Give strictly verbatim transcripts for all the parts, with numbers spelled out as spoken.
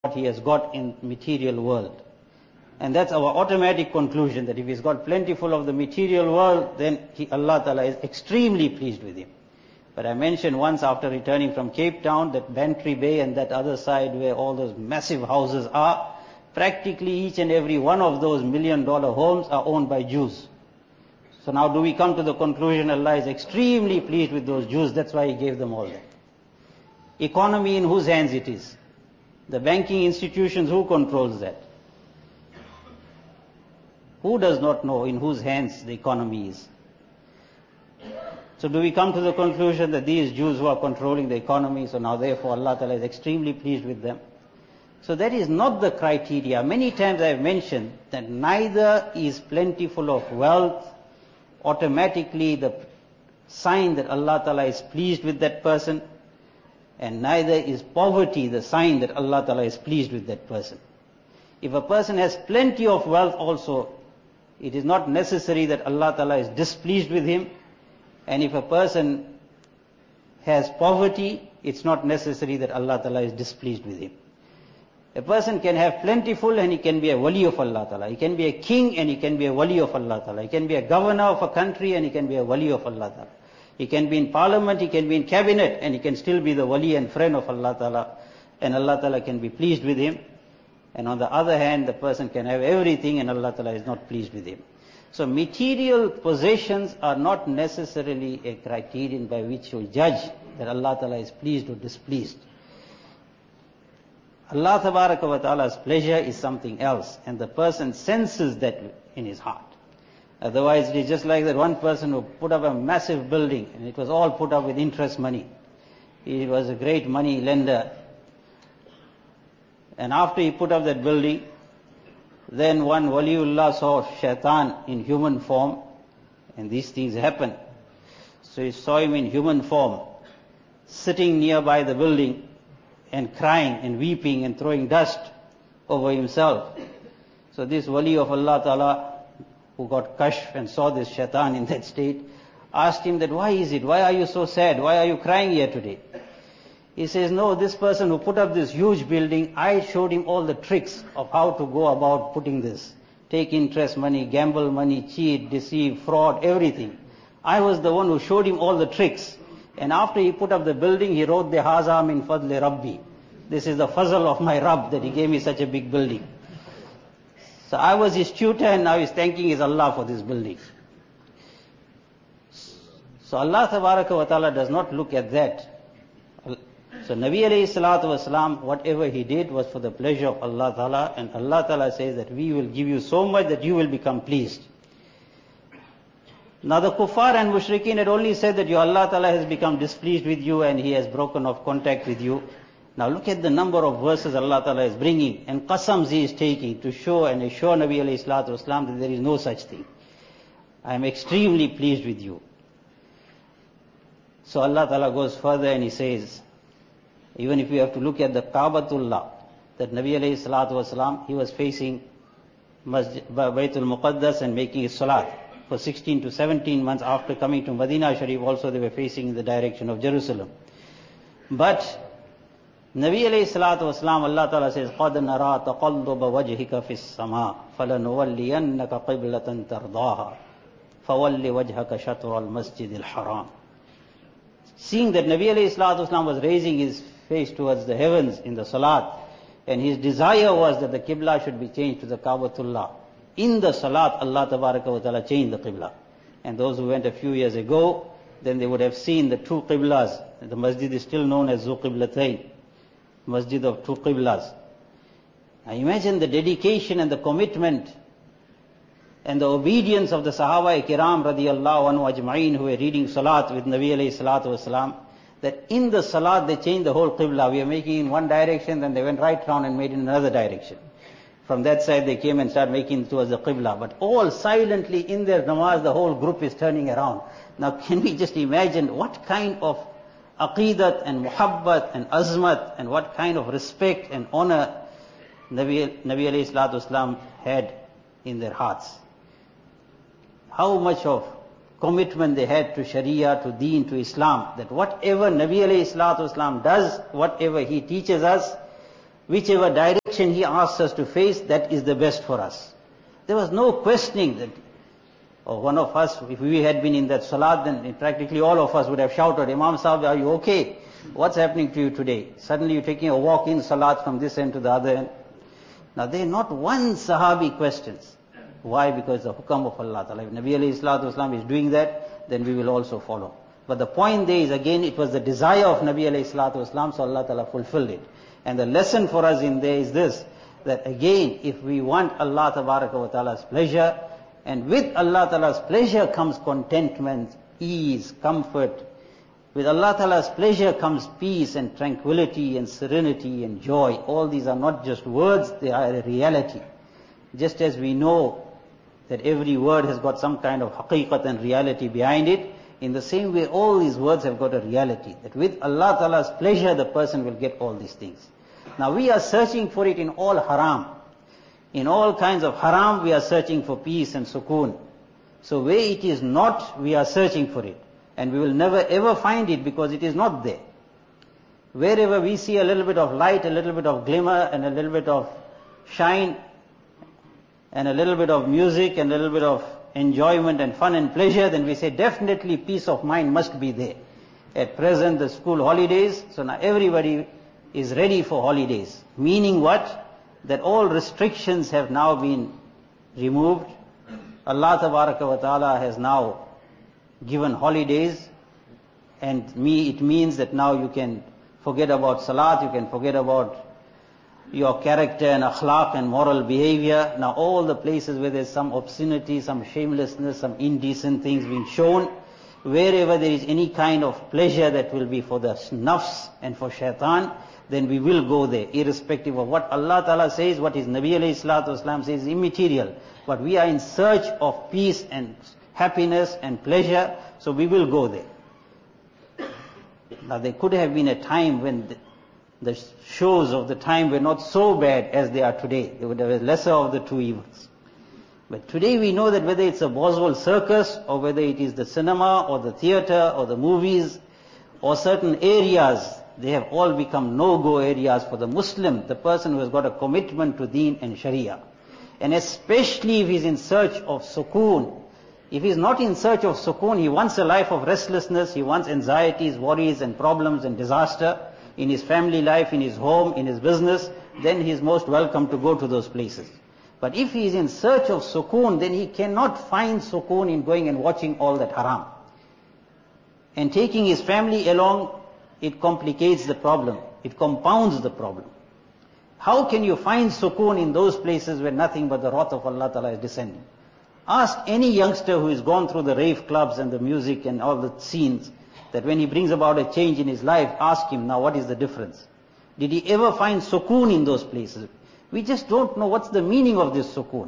what he has got in material world. And that's our automatic conclusion, that if he's got plentiful of the material world, then he, Allah Ta'ala is extremely pleased with him. But I mentioned once after returning from Cape Town that Bantry Bay and that other side where all those massive houses are, practically each and every one of those million dollar homes are owned by Jews. So now do we come to the conclusion Allah is extremely pleased with those Jews, that's why He gave them all that. Economy, in whose hands it is? The banking institutions, who controls that? Who does not know in whose hands the economy is? So do we come to the conclusion that these Jews who are controlling the economy, so now therefore Allah Ta'ala is extremely pleased with them? So that is not the criteria. Many times I have mentioned that neither is plentiful of wealth automatically the sign that Allah Ta'ala is pleased with that person, and neither is poverty the sign that Allah Ta'ala is pleased with that person. If a person has plenty of wealth also, it is not necessary that Allah Ta'ala is displeased with him. And if a person has poverty, it's not necessary that Allah Ta'ala is displeased with him. A person can have plentiful and he can be a wali of Allah Ta'ala. He can be a king and he can be a wali of Allah Ta'ala. He can be a governor of a country and he can be a wali of Allah Ta'ala. He can be in parliament, he can be in cabinet, and he can still be the wali and friend of Allah Ta'ala. And Allah Ta'ala can be pleased with him. And on the other hand, the person can have everything and Allah Ta'ala is not pleased with him. So material possessions are not necessarily a criterion by which you judge that Allah Ta'ala is pleased or displeased. Allah Tabaraka wa Ta'ala's pleasure is something else, and the person senses that in his heart. Otherwise it is just like that one person who put up a massive building and it was all put up with interest money. He was a great money lender. And after he put up that building, then one Waliullah saw Shaitan in human form, and these things happen. So he saw him in human form, sitting nearby the building and crying and weeping and throwing dust over himself. So this Wali of Allah Ta'ala, who got kashf and saw this Shaitan in that state, asked him that, why is it? Why are you so sad? Why are you crying here today? He says, no, this person who put up this huge building, I showed him all the tricks of how to go about putting this. Take interest money, gamble money, cheat, deceive, fraud, everything. I was the one who showed him all the tricks. And after he put up the building, he wrote the Haza min fadli Rabbi. This is the fazl of my Rabb that he gave me such a big building. So I was his tutor and now he's thanking his Allah for this building. So Allah Tabaraka wa Ta'ala does not look at that. So Nabi alayhi salatu wasalam, whatever he did was for the pleasure of Allah Ta'ala, and Allah Ta'ala says that we will give you so much that you will become pleased. Now the kuffar and mushrikeen had only said that your Allah Ta'ala has become displeased with you and He has broken off contact with you. Now look at the number of verses Allah Ta'ala is bringing, and qasams He is taking to show and assure Nabi alayhi salatu wasalam that there is no such thing. I am extremely pleased with you. So Allah Ta'ala goes further and He says, even if you have to look at the Kaabatullah, that Nabi alayhi salatu wasalam, he was facing Masjid, Baytul Muqaddas and making his salat. For sixteen to seventeen months after coming to Madinah Sharif, also they were facing in the direction of Jerusalem. But Nabi alayhi salatu wasalam, Allah Ta'ala says, قَدْ نَرَى تَقَلُّبَ وَجْهِكَ فِي السَّمَاءِ فَلَنُوَلِّيَنَّكَ قِبْلَةً تَرْضَاهَا فَوَلِّ وَجْهَكَ شَطْرَ الْمَسْجِدِ الْحَرَامِ. Seeing that Nabi alayhi salatu wasalam was raising his face towards the heavens in the salat, and his desire was that the qibla should be changed to the Kaabatullah. In the salat, Allah Tabaraka wa Ta'ala changed the qibla. And those who went a few years ago, then they would have seen the two qiblas. The masjid is still known as Zu Qiblatayn, masjid of two qiblas. Now imagine the dedication and the commitment and the obedience of the Sahaba Kiram radiyallahu anhu ajma'in who were reading salat with Nabi alayhi salatu wasalam, that in the salat they changed the whole qibla. We are making in one direction, then they went right round and made in another direction. From that side they came and started making towards the qibla. But all silently in their namaz, the whole group is turning around. Now can we just imagine what kind of aqidat and muhabbat and azmat and what kind of respect and honor Nabi, Nabi alayhi salatu wasalam had in their hearts. How much of commitment they had to Sharia, to Deen, to Islam, that whatever Nabi alayhi salatu wasalam does, whatever he teaches us, whichever direction he asks us to face, that is the best for us. There was no questioning that, or one of us, if we had been in that salat, then practically all of us would have shouted, Imam Sahib, are you okay? What's happening to you today? Suddenly you're taking a walk in salat from this end to the other end. Now there not one Sahabi questions. Why? Because the hukam of Allah Ta'ala. If Nabi alayhi salatu wasalam is doing that, then we will also follow. But the point there is, again, it was the desire of Nabi alayhi salatu wasalam, so Allah Ta'ala fulfilled it. And the lesson for us in there is this, that again, if we want Allah Tabaraka wa Ta'ala's pleasure, and with Allah Ta'ala's pleasure comes contentment, ease, comfort. With Allah Ta'ala's pleasure comes peace and tranquility and serenity and joy. All these are not just words, they are a reality. Just as we know that every word has got some kind of haqiqat and reality behind it, in the same way all these words have got a reality. That with Allah Ta'ala's pleasure the person will get all these things. Now we are searching for it in all haram. In all kinds of haram we are searching for peace and sukoon. So where it is not, we are searching for it. And we will never ever find it because it is not there. Wherever we see a little bit of light, a little bit of glimmer, and a little bit of shine, and a little bit of music, and a little bit of enjoyment and fun and pleasure, then we say definitely peace of mind must be there. At present the school holidays, so now everybody is ready for holidays. Meaning what? That all restrictions have now been removed. Allah Tabaraka wa Ta'ala has now given holidays, and me it means that now you can forget about salat, you can forget about your character and akhlaq and moral behavior. Now all the places where there's some obscenity, some shamelessness, some indecent things being shown, wherever there is any kind of pleasure that will be for the nafs and for shaitan, then we will go there, irrespective of what Allah Ta'ala says, what His Nabi alayhi salatu wasalam says is immaterial. But we are in search of peace and happiness and pleasure, so we will go there. Now there could have been a time when the, the shows of the time were not so bad as they are today. They would have a lesser of the two evils. But today we know that whether it's a Boswell circus, or whether it is the cinema, or the theatre, or the movies, or certain areas, they have all become no-go areas for the Muslim, the person who has got a commitment to Deen and Sharia. And especially if he is in search of sukoon. If he is not in search of sukoon, he wants a life of restlessness, he wants anxieties, worries and problems and disaster in his family life, in his home, in his business, then he is most welcome to go to those places. But if he is in search of sukoon, then he cannot find sukoon in going and watching all that haram. And taking his family along, it complicates the problem. It compounds the problem. How can you find sukoon in those places where nothing but the wrath of Allah Ta'ala is descending? Ask any youngster who has gone through the rave clubs and the music and all the scenes, that when he brings about a change in his life, ask him, now what is the difference? Did he ever find sukoon in those places? We just don't know what's the meaning of this sukoon.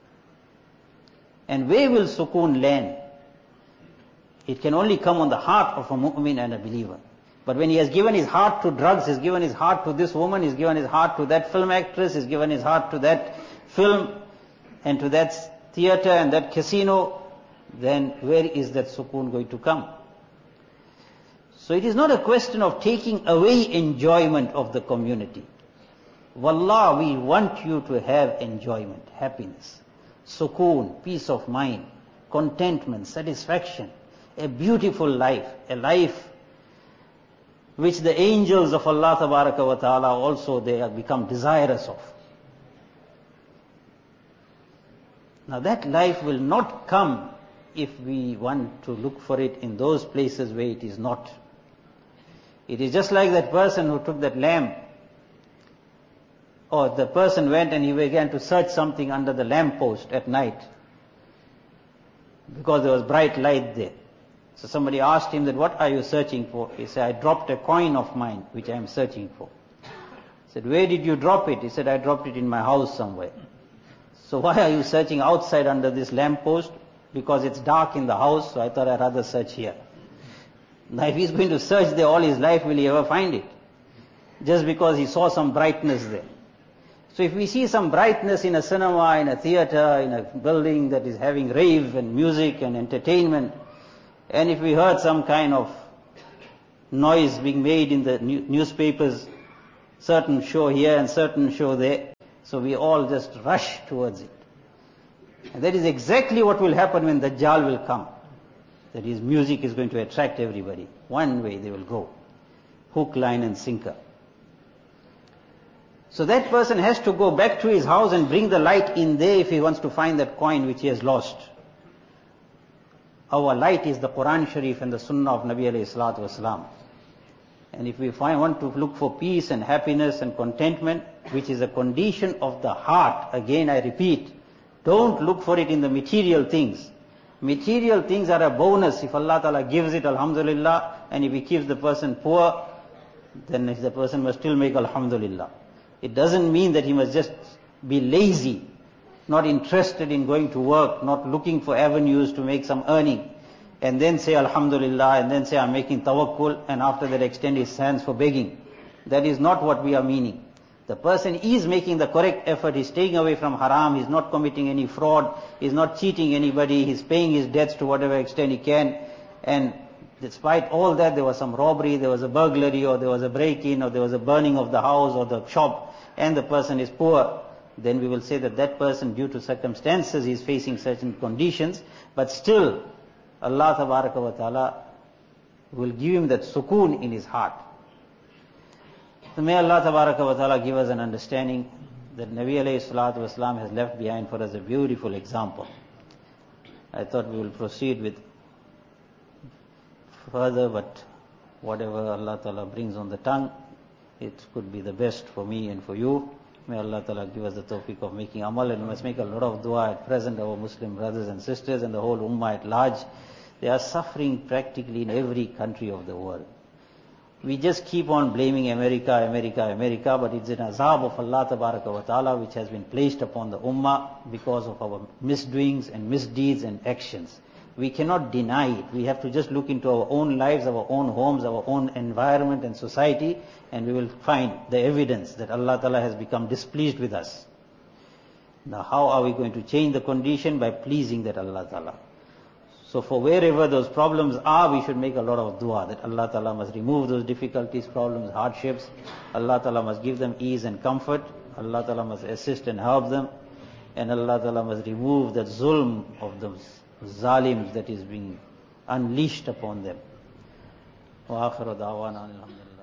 And where will sukoon land? It can only come on the heart of a mu'min and a believer. But when he has given his heart to drugs, he's given his heart to this woman, he's given his heart to that film actress, he's given his heart to that film, and to that theatre and that casino, then where is that sukoon going to come? So it is not a question of taking away enjoyment of the community. Wallah, we want you to have enjoyment, happiness, sukoon, peace of mind, contentment, satisfaction, a beautiful life, a life which the angels of Allah Tabaraka wa Ta'ala also they have become desirous of. Now that life will not come if we want to look for it in those places where it is not. It is just like that person who took that lamp, or the person went and he began to search something under the lamp post at night because there was bright light there. So somebody asked him that, what are you searching for? He said, I dropped a coin of mine which I am searching for. He said, where did you drop it? He said, I dropped it in my house somewhere. So why are you searching outside under this lamp post? Because it's dark in the house, so I thought I'd rather search here. Now if he's going to search there all his life, will he ever find it? Just because he saw some brightness there. So if we see some brightness in a cinema, in a theatre, in a building that is having rave and music and entertainment, and if we heard some kind of noise being made in the newspapers, certain show here and certain show there. So we all just rush towards it. And that is exactly what will happen when Dajjal will come. That is, music is going to attract everybody. One way they will go. Hook, line and sinker. So that person has to go back to his house and bring the light in there if he wants to find that coin which he has lost. Our light is the Quran Sharif and the Sunnah of Nabi alayhi salatu wasalam. And if we find, want to look for peace and happiness and contentment, which is a condition of the heart, again I repeat, don't look for it in the material things. Material things are a bonus. If Allah Ta'ala gives it, alhamdulillah, and if He keeps the person poor, then the person must still make alhamdulillah. It doesn't mean that he must just be lazy, not interested in going to work, not looking for avenues to make some earning, and then say alhamdulillah, and then say I'm making tawakkul, and after that extend his hands for begging. That is not what we are meaning. The person is making the correct effort, he's staying away from haram, he's not committing any fraud, he's not cheating anybody, he's paying his debts to whatever extent he can, and despite all that there was some robbery, there was a burglary, or there was a break-in, or there was a burning of the house or the shop, and the person is poor, then we will say that that person, due to circumstances, is facing certain conditions, but still Allah Tabaraka wa Ta'ala will give him that sukoon in his heart. So may Allah Tabaraka wa Ta'ala give us an understanding that Nabi alayhi salatu wasalam has left behind for us a beautiful example. I thought we will proceed with further, but whatever Allah Ta'ala brings on the tongue, it could be the best for me and for you. May Allah Ta'ala give us the tawfiq of making amal, and we must make a lot of dua at present, our Muslim brothers and sisters and the whole ummah at large. They are suffering practically in every country of the world. We just keep on blaming America, America, America, but it's an azab of Allah Tabaraka wa Ta'ala which has been placed upon the ummah because of our misdoings and misdeeds and actions. We cannot deny it. We have to just look into our own lives, our own homes, our own environment and society, and we will find the evidence that Allah Ta'ala has become displeased with us. Now how are we going to change the condition? By pleasing that Allah Ta'ala. So for wherever those problems are, we should make a lot of dua that Allah Ta'ala must remove those difficulties, problems, hardships. Allah Ta'ala must give them ease and comfort. Allah Ta'ala must assist and help them. And Allah Ta'ala must remove that zulm of those zalims that is being unleashed upon them. Wa akhiru da'wana alhamdulillah.